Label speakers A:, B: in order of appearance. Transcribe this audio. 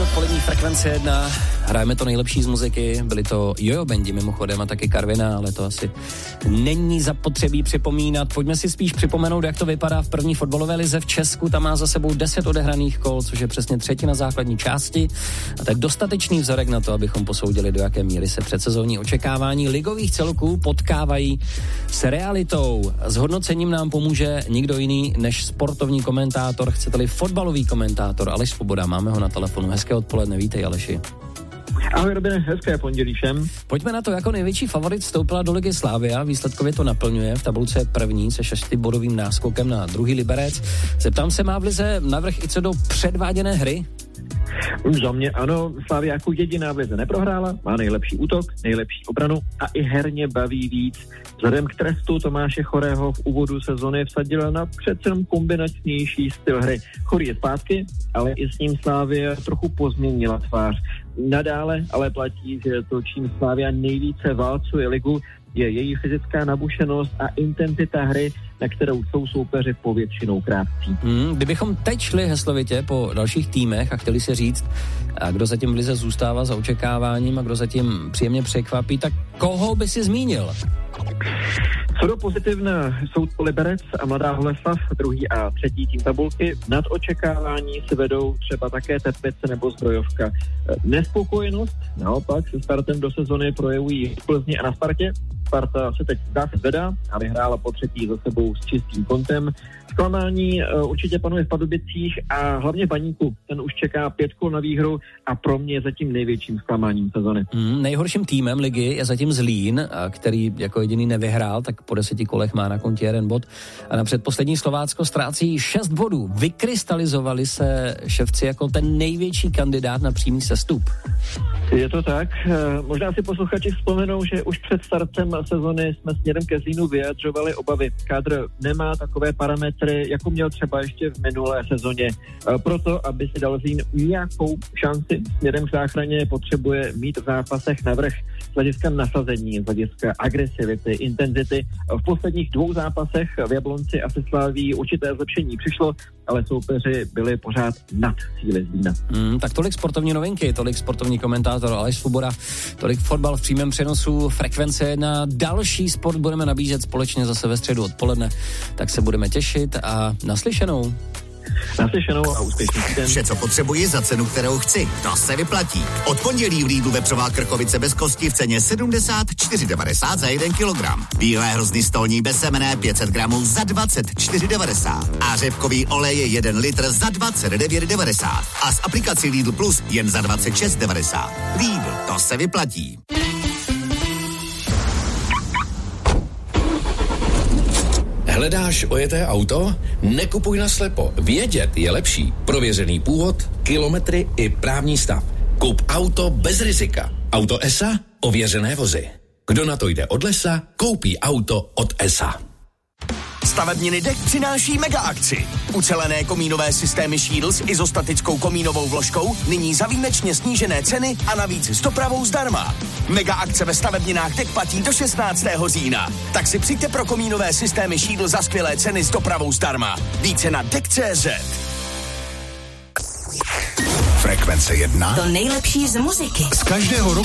A: odpolední Frekvence 1. Hrajeme to nejlepší z muziky, byly to Jojo Bendi mimochodem a taky Karvina, ale to asi není zapotřebí připomínat. Pojďme si spíš připomenout, jak to vypadá v první fotbalové lize v Česku. Tam má za sebou 10 odehraných kol, což je přesně třetina základní části. A tak dostatečný vzorek na to, abychom posoudili, do jaké míry se předsezónní očekávání ligových celků potkávají s realitou. S hodnocením nám pomůže nikdo jiný než sportovní komentátor, chcete-li fotbalový komentátor Aleš Svoboda. Máme ho na telefonu. Hezké odpoledne, vítej Aleši.
B: Ahoj Robine, hezké pondělí všem.
A: Pojďme na to, jako největší favorit vstoupila do ligy Slavia, výsledkově to naplňuje, v tabulce je první se 6bodovým náskokem na druhý Liberec. Zeptám se, má v lize navrch i co do předváděné hry?
B: Za mě ano, Slavia jako jediná v lize neprohrála, má nejlepší útok, nejlepší obranu a i herně baví víc. Vzhledem k trestu Tomáše Chorého v úvodu sezony vsadila na přece kombinačnější styl hry. Chorý je zpátky, ale i s ním Slavia trochu pozměnila tvář. Nadále ale platí, že to, čím Slavia nejvíce válcuje ligu, je její fyzická nabušenost a intenzita hry, na kterou jsou soupeři povětšinou krátcí.
A: Kdybychom teď šli heslovitě po dalších týmech a chtěli si říct, a kdo zatím v lize zůstává za očekáváním a kdo zatím příjemně překvapí, tak koho by si zmínil?
B: Co do pozitivna jsou to Liberec a Mladá Boleslav, druhý a třetí tým tabulky. Nad očekávání se vedou třeba také Teplice nebo Zbrojovka. Nespokojenost naopak se startem do sezony projevují v Plzni a na Spartě. Sparta se teď zvedá a vyhrála po třetí za sebou s čistým kontem. Zklamání určitě panuje v Pardubicích a hlavně Baníku. Ten už čeká 5 kol na výhru a pro mě je zatím největším zklamáním sezony.
A: Nejhorším týmem ligy je zatím Zlín, který jako jediný nevyhrál, tak po 10 kolech má na kontě 1 bod. A na předposlední Slovácko ztrácí 6 bodů. Vykrystalizovali se ševci jako ten největší kandidát na přímý sestup.
B: Je to tak. Možná si posluchači vzpomenou, že už před startem sezony jsme směrem ke Zlínu vyjadřovali obavy. Kádr nemá takové parametry, jako měl třeba ještě v minulé sezóně. Proto, aby si dal Zlín nějakou šanci směrem k záchraně, potřebuje mít v zápasech navrch z hlediska nasazení, z hlediska agresivity, intenzity. V posledních 2 zápasech v Jablonci a se Slaví určité zlepšení přišlo, ale soupeři byli pořád nad síly Zlína.
A: Tak tolik sportovní novinky, tolik sportovní komentátor Aleš Svoboda, tolik fotbal v přímém přenosu Frekvence 1. Další sport budeme nabízet společně zase ve středu odpoledne, tak se budeme těšit a naslyšenou.
B: Naslyšenou a úspěšný týden.
C: Vše, co potřebuji za cenu, kterou chci. To se vyplatí. Od pondělí v Lidlu vepřová krkovice bez kosti v ceně 74,90 za 1 kilogram. Bílé hrozny stolní bez semene 500 gramů za 24,90. A řepkový olej je 1 litr za 29,90. A s aplikací Lidl Plus jen za 26,90. Lidl, to se vyplatí.
D: Hledáš ojeté auto? Nekupuj naslepo. Vědět je lepší. Prověřený původ, kilometry i právní stav. Kup auto bez rizika. Auto ESA? Ověřené vozy. Kdo na to jde od lesa, koupí auto od ESA.
E: Stavebniny DEK přináší mega akci. Ucelené komínové systémy Shield s izostatickou komínovou vložkou nyní za výjimečně snížené ceny a navíc s dopravou zdarma. Mega akce ve stavebninách DEK platí do 16. října. Tak si přijďte pro komínové systémy Shield za skvělé ceny s dopravou zdarma. Více na DEK.cz.
C: Frekvence 1.
F: To nejlepší z muziky.
C: Z každého roku